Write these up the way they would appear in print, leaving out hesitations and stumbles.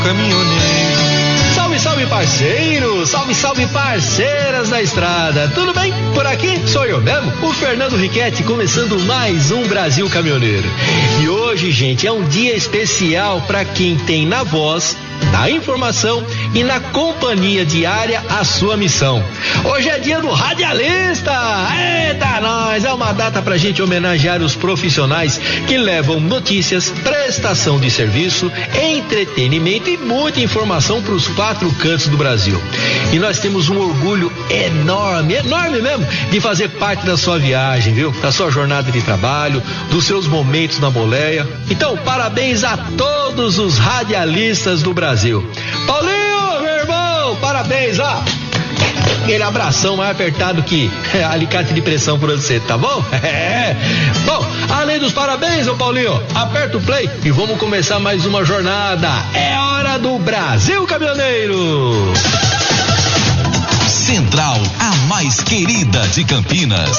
Caminhoneiro. Salve, salve parceiro, salve parceiras da estrada, tudo bem? Por aqui sou eu mesmo, o Fernando Riquetti, começando mais um Brasil Caminhoneiro. E hoje, gente, é um dia especial para quem tem na voz, na informação e na companhia diária a sua missão. Hoje é dia do radialista. Eita, nós! É uma data pra gente homenagear os profissionais que levam notícias, prestação de serviço, entretenimento e muita informação para os 4 cantos do Brasil. E nós temos um orgulho enorme mesmo, de fazer parte da sua viagem, viu? Da sua jornada de trabalho, dos seus momentos na boleia. Então, parabéns a todos os radialistas do Brasil. Paulinho, meu irmão, parabéns, ó. Aquele abração mais apertado que alicate de pressão por você, tá bom? Bom, além dos parabéns, ô Paulinho, aperta o play e vamos começar mais uma jornada. É hora do Brasil Caminhoneiro. Central, a mais querida de Campinas.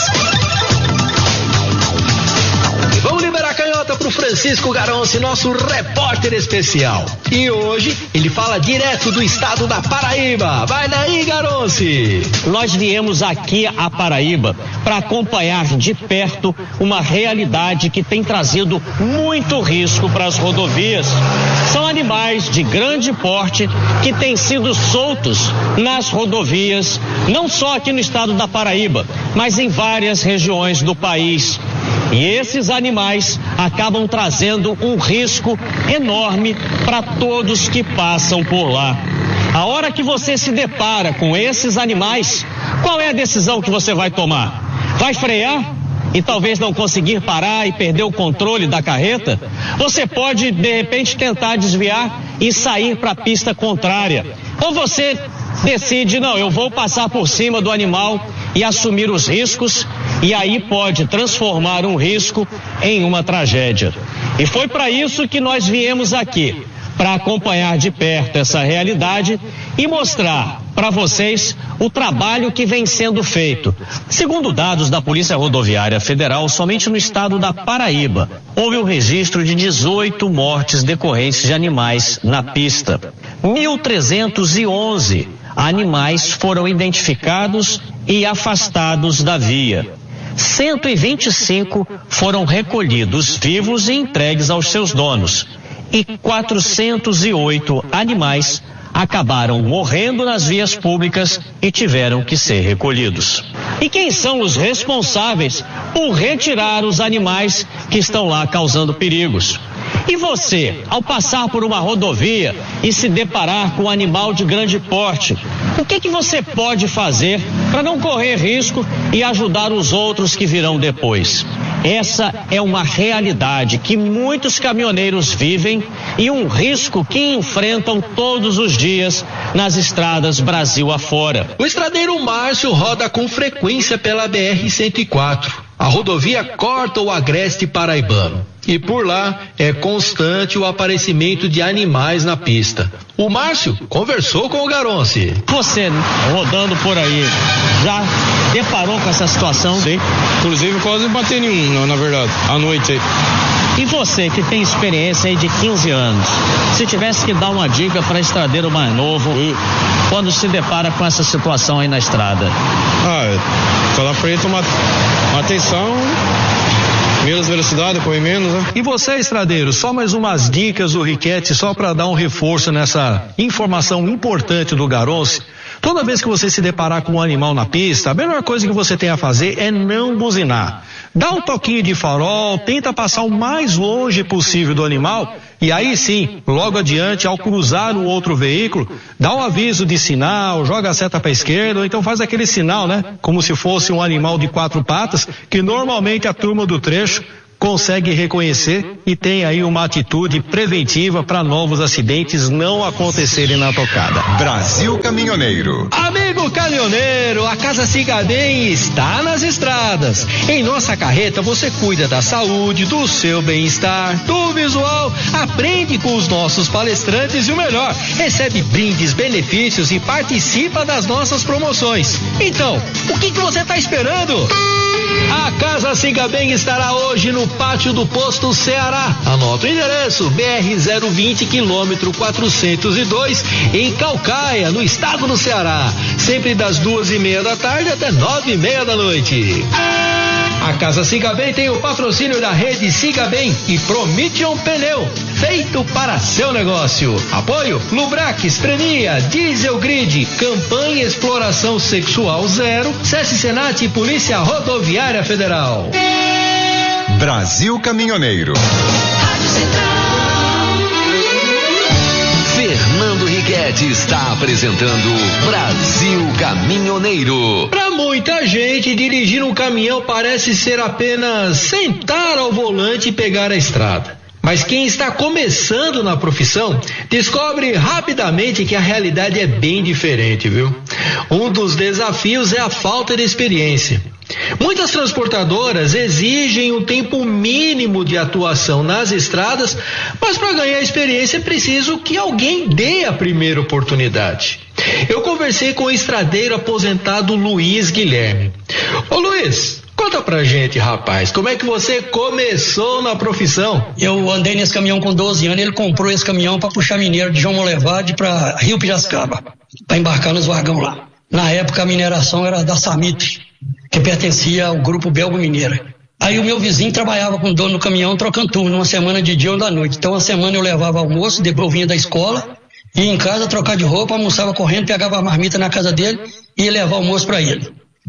Vamos liberar a canhota pro Francisco Garonci, nosso repórter especial. E hoje ele fala direto do estado da Paraíba. Vai daí, Garonci! Nós viemos aqui a Paraíba para acompanhar de perto uma realidade que tem trazido muito risco para as rodovias. São animais de grande porte que têm sido soltos nas rodovias, não só aqui no estado da Paraíba, mas em várias regiões do país. E esses animais acabam trazendo um risco enorme para todos que passam por lá. A hora que você se depara com esses animais, qual é a decisão que você vai tomar? Vai frear e talvez não conseguir parar e perder o controle da carreta? Você pode, de repente, tentar desviar e sair para a pista contrária. Ou você decide, não, eu vou passar por cima do animal e assumir os riscos, e aí pode transformar um risco em uma tragédia. E foi para isso que nós viemos aqui, para acompanhar de perto essa realidade e mostrar para vocês o trabalho que vem sendo feito. Segundo dados da Polícia Rodoviária Federal, somente no estado da Paraíba houve um registro de 18 mortes decorrentes de animais na pista. 1.311 animais foram identificados e afastados da via. 125 foram recolhidos vivos e entregues aos seus donos. E 408 animais acabaram morrendo nas vias públicas e tiveram que ser recolhidos. E quem são os responsáveis por retirar os animais que estão lá causando perigos? E você, ao passar por uma rodovia e se deparar com um animal de grande porte, o que você pode fazer para não correr risco e ajudar os outros que virão depois? Essa é uma realidade que muitos caminhoneiros vivem e um risco que enfrentam todos os dias nas estradas Brasil afora. O estradeiro Márcio roda com frequência pela BR-104. A rodovia corta o agreste paraibano. E por lá é constante o aparecimento de animais na pista. O Márcio conversou com o Garonci. Você, rodando por aí, já deparou com essa situação? Sim, inclusive quase bati em um, na verdade, à noite aí. E você que tem experiência aí de 15 anos, se tivesse que dar uma dica para estradeiro mais novo, quando se depara com essa situação aí na estrada? Só dá pra ele tomar atenção, menos velocidade, correr menos, né? E você, estradeiro, só mais umas dicas do Riquetti, só para dar um reforço nessa informação importante do Garonci. Toda vez que você se deparar com um animal na pista, a melhor coisa que você tem a fazer é não buzinar. Dá um toquinho de farol, tenta passar o mais longe possível do animal e aí sim, logo adiante, ao cruzar um outro veículo, dá um aviso de sinal, joga a seta para a esquerda ou então faz aquele sinal, né? Como se fosse um animal de 4 patas, que normalmente a turma do trecho consegue reconhecer e tem aí uma atitude preventiva para novos acidentes não acontecerem na tocada. Brasil Caminhoneiro. Amigo caminhoneiro, a Casa Cigaden está nas estradas. Em nossa carreta você cuida da saúde, do seu bem-estar, do visual, aprende com os nossos palestrantes e o melhor, recebe brindes, benefícios e participa das nossas promoções. Então, o que você está esperando? A Casa Siga Bem estará hoje no pátio do Posto Ceará. Anota o endereço: BR-020, quilômetro 402, em Caucaia, no estado do Ceará. Sempre das 2:30 da tarde até 9:30 da noite. A Casa Siga Bem tem o patrocínio da rede Siga Bem e Promission Pneu, feito para seu negócio. Apoio Lubrax, Prenia, Diesel Grid, Campanha Exploração Sexual Zero, SESC Senat e Polícia Rodoviária Federal. Brasil Caminhoneiro. Fernando Riquetti está apresentando Brasil Caminhoneiro. Para muita gente, dirigir um caminhão parece ser apenas sentar ao volante e pegar a estrada. Mas quem está começando na profissão descobre rapidamente que a realidade é bem diferente, viu? Um dos desafios é a falta de experiência. Muitas transportadoras exigem um tempo mínimo de atuação nas estradas, mas para ganhar experiência é preciso que alguém dê a primeira oportunidade. Eu conversei com o estradeiro aposentado Luiz Guilherme. Ô Luiz, conta pra gente, rapaz, como é que você começou na profissão? Eu andei nesse caminhão com 12 anos, ele comprou esse caminhão para puxar minério de João Molevade para Rio Piracicaba, para embarcar nos vagão lá. Na época a mineração era da Samit, que pertencia ao grupo Belga Mineira. Aí o meu vizinho trabalhava com o dono do caminhão trocando turno, uma semana de dia ou da noite. Então uma semana eu levava almoço, depois eu vinha da escola, ia em casa trocar de roupa, almoçava correndo, pegava a marmita na casa dele e ia levar almoço para ele.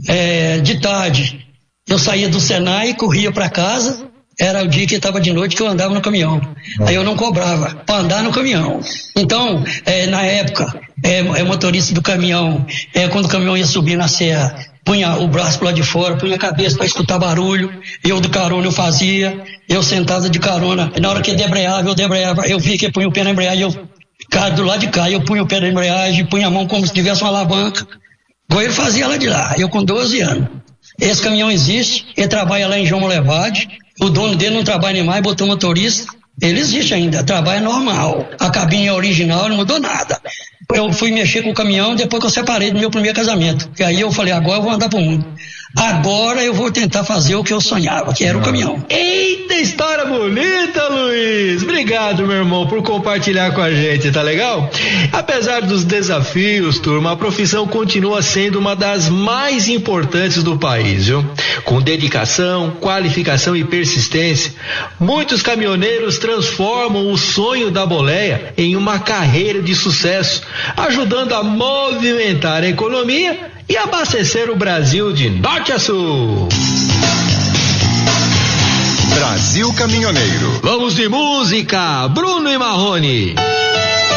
De tarde eu saía do Senai, corria para casa, era o dia que estava de noite que eu andava no caminhão. Aí eu não cobrava para andar no caminhão. Então, na época, motorista do caminhão, quando o caminhão ia subir na serra, punha o braço pro lado de fora, punha a cabeça para escutar barulho, eu do carona eu fazia, eu sentado de carona, na hora que eu debreava, eu vi que punha o pé na embreagem, eu do lado de cá, eu punha o pé na embreagem, punha a mão como se tivesse uma alavanca, igual ele fazia lá de lá, eu com 12 anos. Esse caminhão existe, ele trabalha lá em João Molevade, o dono dele não trabalha mais, botou motorista, ele existe ainda, trabalha normal, a cabine é original, não mudou nada. Eu fui mexer com o caminhão depois que eu separei do meu primeiro casamento, e aí eu falei, agora eu vou andar pro mundo. Agora eu vou tentar fazer o que eu sonhava, que era o caminhão. Eita, história bonita, Luiz! Obrigado, meu irmão, por compartilhar com a gente, tá legal? Apesar dos desafios, turma, a profissão continua sendo uma das mais importantes do país, viu? Com dedicação, qualificação e persistência, muitos caminhoneiros transformam o sonho da boleia em uma carreira de sucesso, ajudando a movimentar a economia e abastecer o Brasil de norte a sul. Brasil Caminhoneiro. Vamos de música, Bruno e Marrone.